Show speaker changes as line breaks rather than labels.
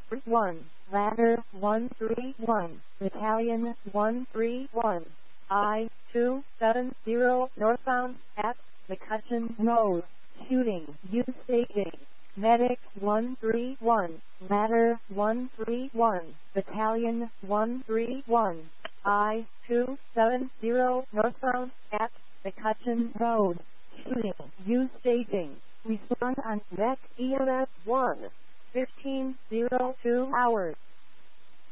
1, Ladder 131, Battalion 131, I-270 northbound at McCutcheon Road, shooting, use staging. Medic 131, Ladder 131, Battalion 131, I-270 northbound at McCutcheon Road, shooting, use staging. Respond on Net EMS 1, 1502 hours.